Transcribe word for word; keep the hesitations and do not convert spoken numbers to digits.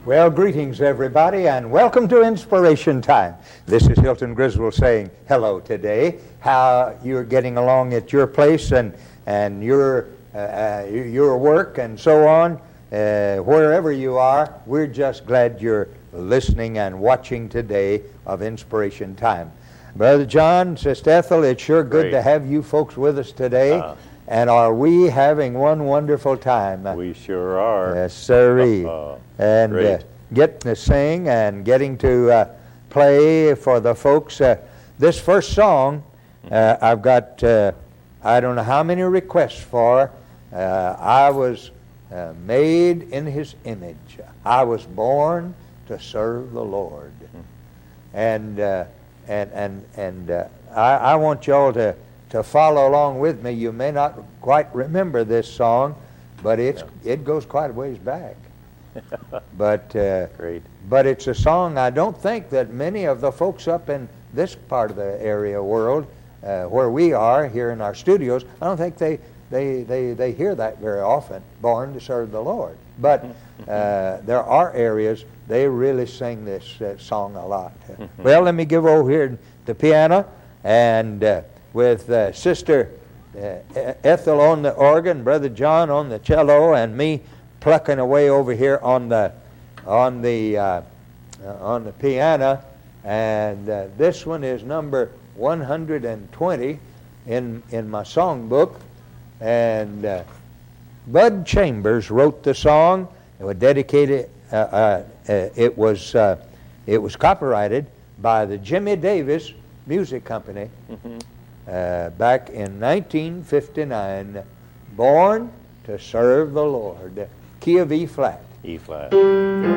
Well, greetings, everybody, and welcome to Inspiration Time. This is Hilton Griswold saying hello today. How you're getting along at your place and and your uh, uh, your work and so on, uh, wherever you are. We're just glad you're listening and watching today of Inspiration Time. Brother John, Sister Ethel, it's sure good Great. to have you folks with us today. Uh, and are we having one wonderful time? we sure are. Yes, sirree. Uh, and uh, great. getting to sing and getting to uh, play for the folks. Uh, this first song, uh, I've got, uh, I don't know how many requests for. Uh, I was uh, made in His image. I was born to serve the Lord. And uh, and and and uh, I, I want y'all to, to follow along with me. You may not quite remember this song, but it's it goes quite a ways back. But uh, Great. but it's a song I don't think that many of the folks up in this part of the area world, uh, where we are here in our studios, I don't think they they, they, they hear that very often. Born to serve the Lord. But uh, there are areas they really sing this uh, song a lot. Well, let me give over here the piano, and uh, with uh, Sister uh, Ethel on the organ, Brother John on the cello, and me plucking away over here on the on the uh, uh, on the piano. And uh, this one is number one hundred twenty in in my songbook. And uh, Bud Chambers wrote the song. It was dedicated. Uh, uh, uh, it was uh, it was copyrighted by the Jimmy Davis Music Company Mm-hmm. uh, back in nineteen fifty-nine. Born to serve the Lord. Key of E flat. E flat.